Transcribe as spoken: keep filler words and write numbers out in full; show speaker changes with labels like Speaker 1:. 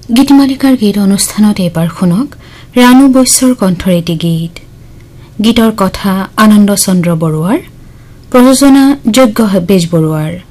Speaker 1: গীতমালিকাৰ গীত অনুষ্ঠানত এবাৰ শুনক ৰাণু বৈশ্যৰ কণ্ঠৰ এটি গীত। গীতৰ কথা আনন্দ চন্দ্ৰ বৰুৱাৰ, প্ৰযোজনা যজ্ঞ বেজবৰুৱাৰ।